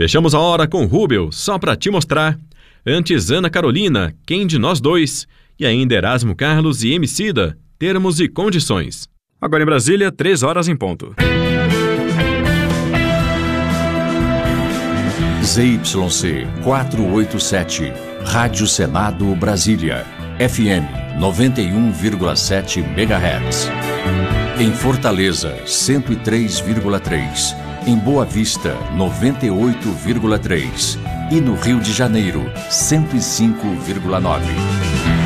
Fechamos a hora com Rubel, só pra te mostrar. Antes Ana Carolina, Quem de Nós Dois. E ainda Erasmo Carlos e Emicida, Termos e Condições. Agora em Brasília, 3 horas em ponto. ZYC 487, Rádio Senado Brasília, FM 91,7 MHz. Em Fortaleza, 103,3. Em Boa Vista, 98,3. E no Rio de Janeiro, 105,9.